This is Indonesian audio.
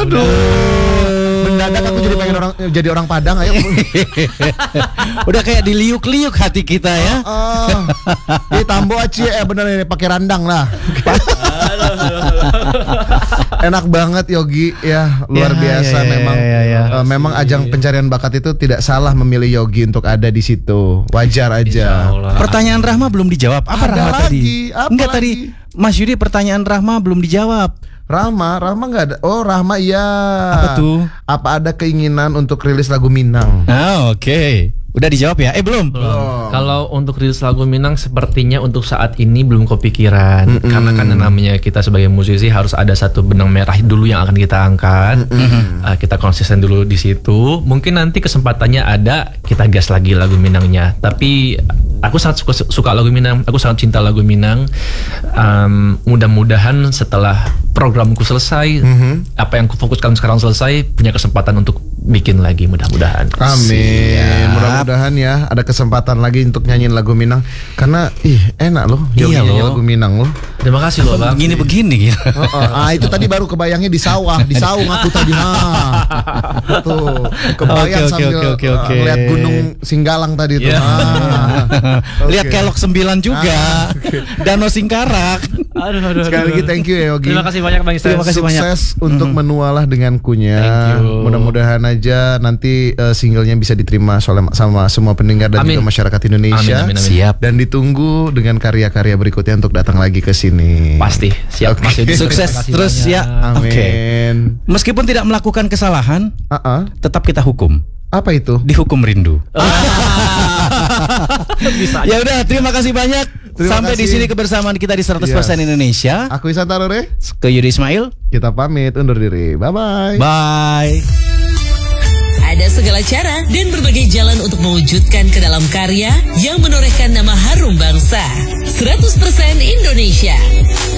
Mendadak aku jadi pengen jadi orang Padang. Ayo. Udah kayak diliuk-liuk hati kita ya. Tambo aci bener ini pakai randang lah. Enak banget Yogi ya, luar biasa memang. Memang ajang pencarian bakat itu tidak salah memilih Yogi untuk ada di situ. Wajar aja. Pertanyaan Rahma belum dijawab. Apa Ada Rahma lagi, tadi? apa Enggak lagi? tadi Mas Yudi pertanyaan Rahma belum dijawab. Rahma nggak ada. Oh Rahma iya. Apa tuh? Apa ada keinginan untuk rilis lagu Minang? Oke. Udah dijawab ya? Belum. Kalau untuk rilis lagu Minang sepertinya untuk saat ini belum kepikiran. Karena kan namanya kita sebagai musisi harus ada satu benang merah dulu yang akan kita angkat. Kita konsisten dulu di situ. Mungkin nanti kesempatannya ada, kita gas lagi lagu Minangnya. Tapi aku sangat suka lagu Minang. Aku sangat cinta lagu Minang. Mudah-mudahan setelah programku selesai, apa yang kufokuskan sekarang selesai, punya kesempatan untuk bikin lagi, mudah-mudahan. Amin. Mudah-mudahan ya ada kesempatan lagi untuk nyanyiin lagu Minang. Karena enak loh Iya nyanyi loh. lagu Minang loh. Terima kasih loh Bang. Begini gitu. Itu tadi baru kebayangnya di sawah, di saung aku tadi. Tuh kebayang sambil lihat Gunung Singgalang tadi tuh. Lihat Kelok 9 juga. Danau Singkarak. Aduh. Sekali lagi thank you ya Yogi. Terima kasih banyak Bang Istes. Terima kasih banyak. Sukses untuk menualah dengan kunya. Thank you. Mudah-mudahan aja nanti singlenya bisa diterima sama semua pendengar dan juga masyarakat Indonesia. Amin. Siap. Dan ditunggu dengan karya-karya berikutnya untuk datang lagi ke sini. Pasti. Siap. Mas Yudi. Sukses Terima kasih terus banyak. ya. Amin. Meskipun tidak melakukan kesalahan, tetap kita hukum. Apa itu? Dihukum rindu. Bisa. Ya udah, terima kasih banyak. Terima Sampai di kasih. sini kebersamaan kita di 100% Yes. Indonesia. Aku Ihsan Tarore. Ke Yudi Ismail. Kita pamit undur diri. Bye-bye. Bye. Ada segala cara dan berbagai jalan untuk mewujudkan ke dalam karya yang menorehkan nama harum bangsa. 100% Indonesia.